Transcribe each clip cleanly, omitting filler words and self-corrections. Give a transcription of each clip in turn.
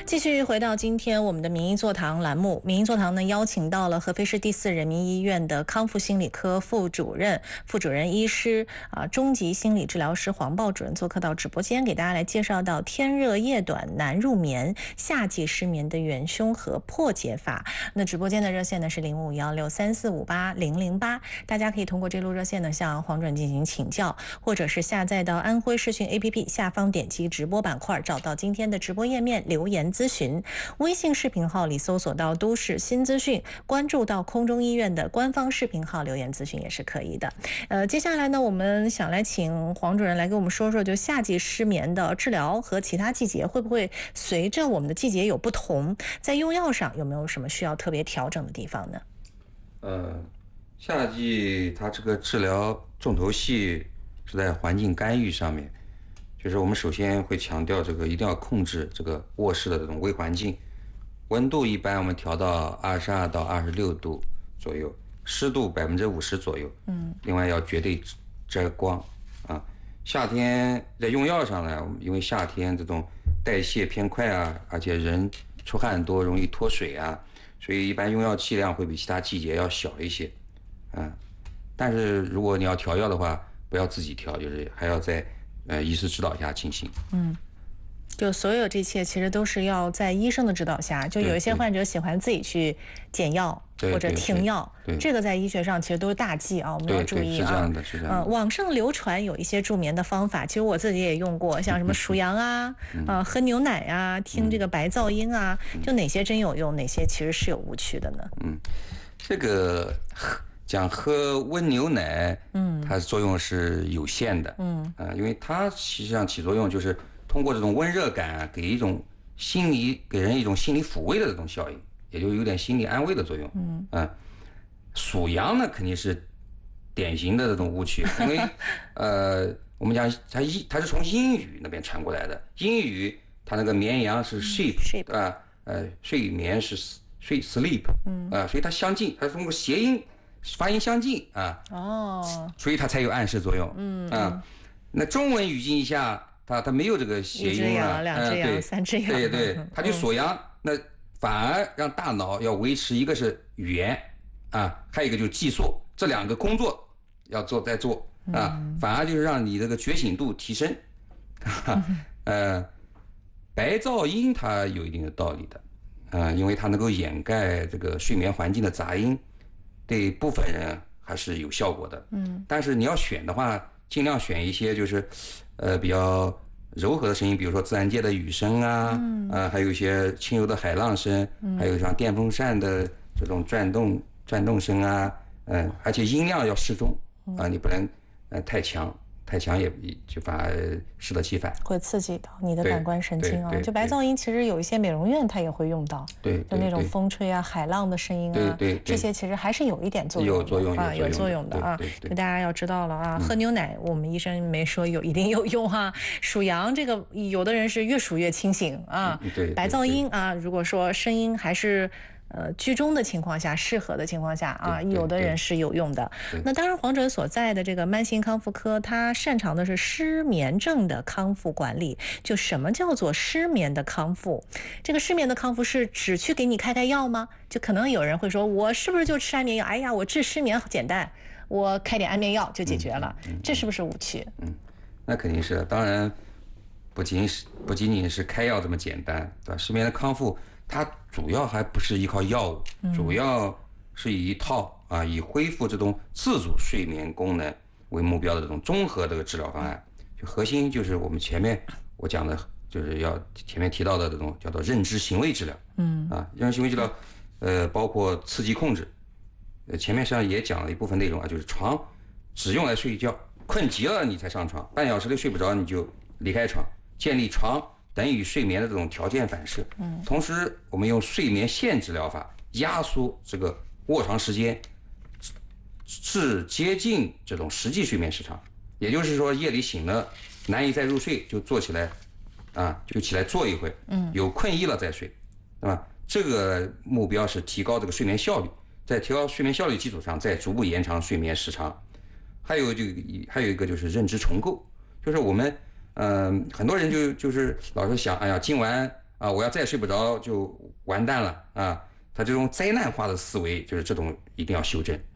继续回到今天我们的民医座谈栏目，民医座谈呢邀请到了合肥市第4人民医院的康复心理科副主任医师中级心理治疗师黄豹主任做客到直播间，给大家来介绍到天热夜短难入眠，夏季失眠的元凶和破解法。那直播间的热线呢是051634580008，大家可以通过这路热线呢向黄主任进行请教，或者是下载到安徽视讯 APP 下方点击直播板块，找到今天的直播页面留言咨询。微信视频号里搜索到都市新资讯，关注到空中医院的官方视频号留言咨询也是可以的。接下来呢，我们想来请黄主任来给我们说说，就夏季失眠的治疗和其他季节会不会随着我们的季节有不同，在用药上有没有什么需要特别调整的地方呢？ 夏季它这个治疗重头戏是在环境干预上面，就是我们首先会强调这个一定要控制这个卧室的这种微环境，温度一般我们调到22到26度左右，湿度50%左右。另外要绝对遮光啊。夏天在用药上呢，因为夏天这种代谢偏快啊，而且人出汗多，容易脱水啊，所以一般用药剂量会比其他季节要小一些。但是如果你要调药的话，不要自己调，就是还要在医师指导下进行。 就所有这一切其实都是要在医生的指导下，就有一些患者喜欢自己去减药或者停药，这个在医学上其实都是大忌啊，我们要注意啊。 是这样的，是这样的。 网上流传有一些助眠的方法，其实我自己也用过，像什么数羊啊，喝牛奶啊，听这个白噪音啊，就哪些真有用，哪些其实是有误区的呢？ 这个讲喝温牛奶，它作用是有限的，因为它实际上起作用就是通过这种温热感给人一种心理抚慰的这种效应，也就有点心理安慰的作用。数羊呢肯定是典型的这种误区，因为我们讲它是从英语那边传过来的，英语它那个绵羊是 sheep， 睡眠是sleep， 所以它相近，它通过谐音发音相近啊，所以它才有暗示作用。那中文语境一下，它没有这个谐音了， 一只羊、2只羊、3只羊， 对，它就锁阳，那反而让大脑要维持一个是语言还有一个就是记述，这2个工作要在做反而就是让你这个觉醒度提升。白噪音它有一定的道理的，因为它能够掩盖这个睡眠环境的杂音，对部分人还是有效果的。但是你要选的话，尽量选一些就是比较柔和的声音，比如说自然界的雨声还有一些轻柔的海浪声，还有像电风扇的这种转动声而且音量要适中你不能太强也就反而适得其反， 会刺激到你的感官神经就白噪音其实有一些美容院它也会用到，就那种风吹海浪的声音这些其实还是有一点作用的，有作用的就大家要知道了喝牛奶我们医生没说一定有用数羊这个有的人是越数越清醒白噪音如果说声音还是居中的情况下，适合的情况下有的人是有用的。那当然，黄主任所在的这个慢性康复科，他擅长的是失眠症的康复管理。就什么叫做失眠的康复？这个失眠的康复是只去给你开药吗？就可能有人会说，我是不是就吃安眠药？哎呀，我治失眠很简单，我开点安眠药就解决了，这是不是误区？ 那肯定是，当然不仅仅是开药这么简单，对吧？失眠的康复它主要还不是依靠药物，主要是以一套以恢复这种自主睡眠功能为目标的这种综合的治疗方案。就核心就是我们前面我讲的，就是要前面提到的这种叫做认知行为治疗。认知行为治疗包括刺激控制。前面实际上也讲了一部分内容就是床只用来睡觉，困极了你才上床，半小时内睡不着你就离开床，建立床等于睡眠的这种条件反射。同时我们用睡眠限制疗法压缩这个卧床时间，至接近这种实际睡眠时长。也就是说夜里醒了难以再入睡，就坐起来就起来坐一会，有困意了再睡，对吧？这个目标是提高这个睡眠效率，在提高睡眠效率基础上再逐步延长睡眠时长。还有一个就是认知重构，就是我们很多人就是老是想，哎呀，今晚啊，我要再睡不着就完蛋了啊。他这种灾难化的思维，就是这种一定要修正。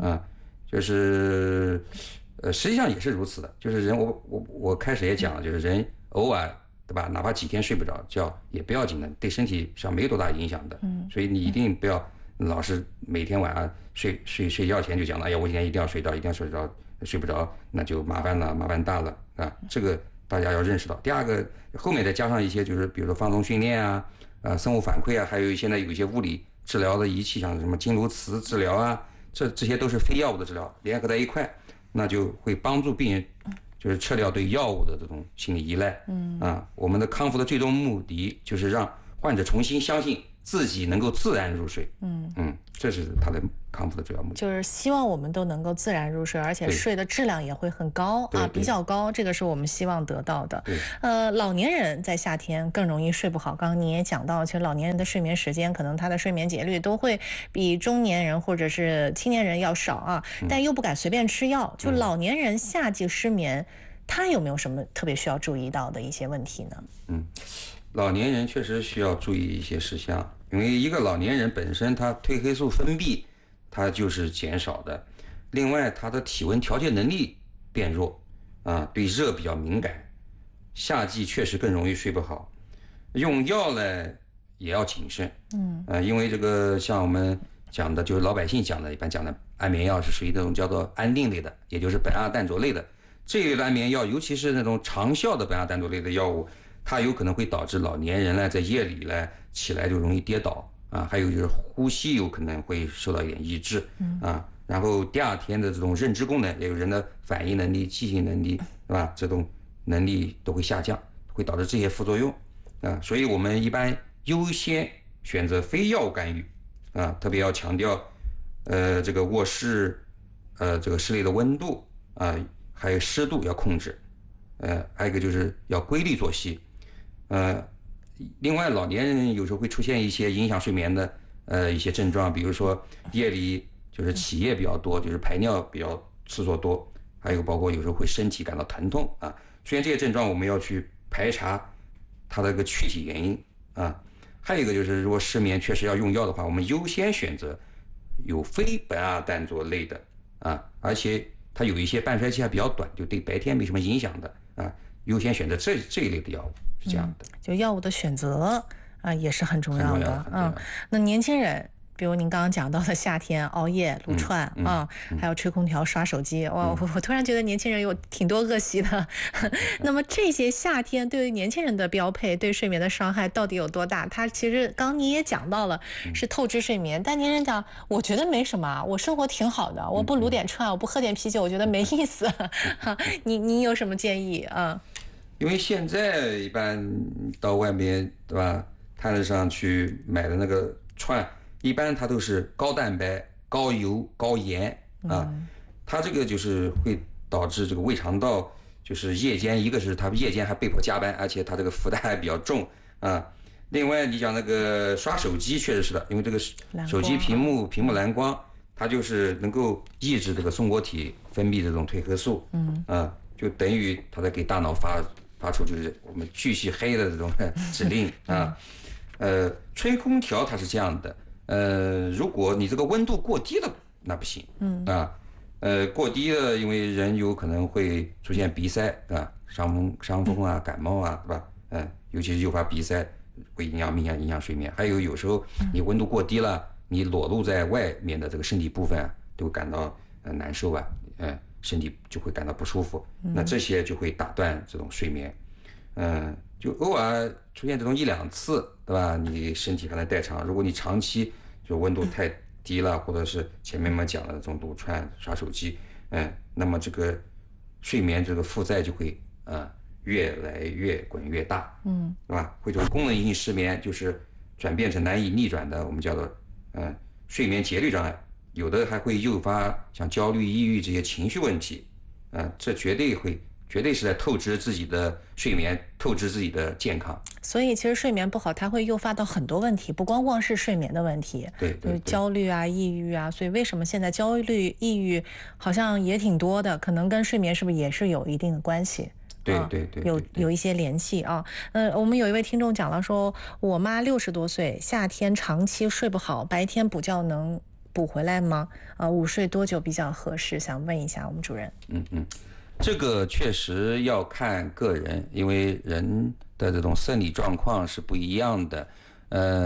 就是实际上也是如此的，就是人我开始也讲了，就是人偶尔对吧，哪怕几天睡不着觉也不要紧的，对身体上没有多大影响的。所以你一定不要老是每天晚上睡觉前就讲了，哎呀，我今天一定要睡着，一定要睡着，睡不着那就麻烦了，麻烦大了啊。这个大家要认识到。第二个，后面再加上一些就是比如说放松训练啊，生物反馈啊，还有现在有一些物理治疗的仪器，像什么经颅磁治疗啊，这些都是非药物的治疗，联合在一块，那就会帮助病人就是撤掉对药物的这种心理依赖。我们的康复的最终目的就是让患者重新相信自己能够自然入睡。这是他的康复的主要目的， 就是希望我们都能够自然入睡，而且睡的质量也会很高啊，比较高，这个是我们希望得到的。老年人在夏天更容易睡不好，刚刚你也讲到，其实老年人的睡眠时间可能他的睡眠节律都会比中年人或者是青年人要少啊，但又不敢随便吃药。就老年人夏季失眠，他有没有什么特别需要注意到的一些问题呢？ 老年人确实需要注意一些事项，因为一个老年人本身他褪黑素分泌它就是减少的，另外他的体温调节能力变弱对热比较敏感，夏季确实更容易睡不好，用药呢也要谨慎。因为这个像我们讲的，就是老百姓讲的，一般讲的安眠药是属于那种叫做安定类的，也就是苯阿氮卓类的这一类的安眠药，尤其是那种长效的苯阿氮卓类的药物，它有可能会导致老年人呢在夜里呢起来就容易跌倒还有就是呼吸有可能会受到一点抑制然后第二天的这种认知功能，也有人的反应能力、记性能力，是吧？这种能力都会下降，会导致这些副作用所以我们一般优先选择非药物干预特别要强调这个卧室这个室内的温度还有湿度要控制还有一个就是要规律作息另外老年人有时候会出现一些影响睡眠的一些症状，比如说夜里就是起夜比较多，就是排尿比较次数多，还有包括有时候会身体感到疼痛出现这些症状我们要去排查它的一个具体原因还有一个就是如果失眠确实要用药的话，我们优先选择有非苯阿氮卓类的而且它有一些半衰期还比较短，就对白天没什么影响的优先选择这一类的药物，是这样的。 就药物的选择也是很重要的那年轻人，比如您刚刚讲到的夏天熬夜撸串还有吹空调刷手机，我突然觉得年轻人有挺多恶习的那么这些夏天对于年轻人的标配对睡眠的伤害到底有多大？他其实刚你也讲到了是透支睡眠，但年轻人讲我觉得没什么，我生活挺好的，我不撸点串，我不喝点啤酒，我觉得没意思你有什么建议因为现在一般到外面对吧，摊子上去买的那个串一般它都是高蛋白、高油、高盐它这个就是会导致这个胃肠道就是夜间，一个是它夜间还被迫加班，而且它这个负担还比较重另外你讲那个刷手机确实是的，因为这个手机屏幕蓝光它就是能够抑制这个松果体分泌这种褪黑素就等于它在给大脑发出就是我们继续黑的这种指令吹空调它是这样的如果你这个温度过低了那不行过低了，因为人有可能会出现鼻塞伤风感冒对吧尤其是诱发鼻塞会影响睡眠，还有时候你温度过低了，你裸露在外面的这个身体部分都会感到难受身体就会感到不舒服那这些就会打断这种睡眠就偶尔出现这种1-2次对吧，你身体还能代偿，如果你长期就温度太低了，或者是前面我们讲的这种撸串刷手机那么这个睡眠这个负债就会越来越滚越大对吧，会从功能性失眠就是转变成难以逆转的我们叫做睡眠节律障碍，有的还会诱发像焦虑、抑郁这些情绪问题这绝对是在透支自己的睡眠，透支自己的健康。 所以其实睡眠不好它会诱发到很多问题，不光是睡眠的问题对焦虑抑郁所以为什么现在焦虑抑郁好像也挺多的，可能跟睡眠是不是也是有一定的关系对， 有一些联系啊。我们有一位听众讲了说，我妈60多岁，夏天长期睡不好，白天补觉能补回来吗？午睡多久比较合适？想问一下我们主任。 这个确实要看个人，因为人的这种生理状况是不一样的。